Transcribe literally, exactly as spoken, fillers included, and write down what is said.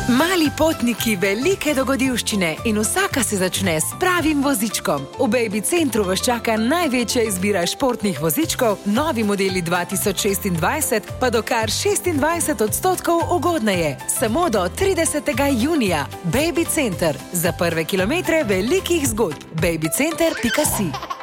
Mali potniki, velike dogodivščine in vsaka se začne s pravim vozičkom. V Baby Centru vas čaka največja izbira športnih vozičkov, novi modeli dva tisoč šestindvajset pa do kar šestindvajset odstotkov ugodneje. Samo do tridesetega junija. Baby Center. Za prve kilometre velikih zgodb. baby center pika si.